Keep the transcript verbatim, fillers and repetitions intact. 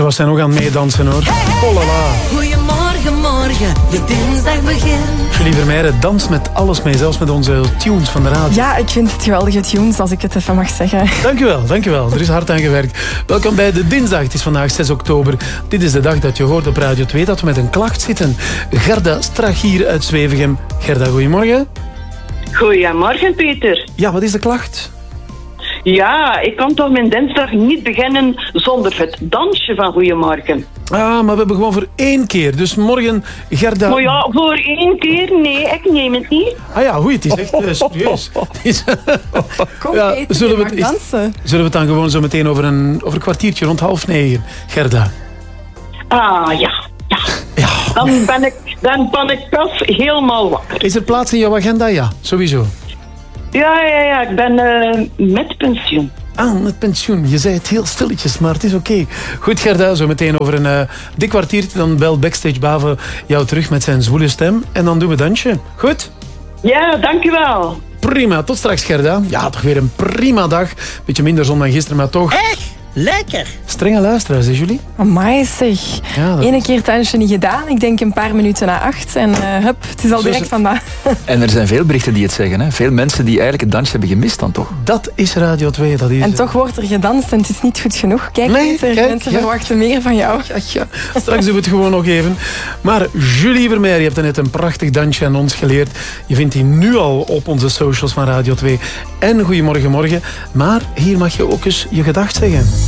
Was zij nog aan het meedansen hoor. Oh la la. Goedemorgen, morgen, de dinsdag begint. Julie Vermeijren danst met alles mee, zelfs met onze tunes van de radio. Ja, ik vind het geweldige tunes, als ik het even mag zeggen. Dankjewel, dankjewel. Er is hard aan gewerkt. Welkom bij de dinsdag. Het is vandaag zes oktober. Dit is de dag dat je hoort op Radio twee dat we met een klacht zitten. Gerda Strachier uit Zwevegem. Gerda, goedemorgen. Goedemorgen, Peter. Ja, wat is de klacht? Ja, ik kan toch mijn dinsdag niet beginnen zonder het dansje van Goedemorgen. Ah, maar we hebben gewoon voor één keer. Dus morgen, Gerda... Maar ja, voor één keer? Nee, ik neem het niet. Ah ja, hoe het is echt uh, serieus. Kom, Ja, Peter, zullen je we mag het- dansen. Zullen we het dan gewoon zo meteen over een, over een kwartiertje, rond half negen, Gerda? Ah, ja. ja. Ja. Dan ben ik, dan ben ik pas helemaal wakker. Is er plaats in jouw agenda? Ja, sowieso. Ja, ja, ja, ik ben uh, met pensioen. Ah, het pensioen. Je zei het heel stilletjes, maar het is oké. Okay. Goed, Gerda, zo meteen over een uh, dik kwartiertje. Dan belt Backstage Bave jou terug met zijn zwoele stem. En dan doen we dansje. Goed? Ja, dankjewel. Prima. Tot straks, Gerda. Ja, toch weer een prima dag. Beetje minder zon dan gisteren, maar toch... Echt lekker. Strenge luisteraars, hè, Julie? Amai zeg. Ja, dat- Eén keer het dansje niet gedaan. Ik denk een paar minuten na acht. En uh, hup, het is al Zo direct is- vandaag. En er zijn veel berichten die het zeggen. Hè? Veel mensen die eigenlijk het dansje hebben gemist dan toch. Dat is Radio twee. Dat is... En toch wordt er gedanst en het is niet goed genoeg. Kijk, Nee, Peter, kijk, mensen ja. verwachten meer van jou. Ja, ja. Straks doen we het gewoon nog even. Maar Julie Vermeijren, je hebt er net een prachtig dansje aan ons geleerd. Je vindt die nu al op onze socials van Radio twee. En Goedemorgen Morgen. Maar hier mag je ook eens je gedacht zeggen.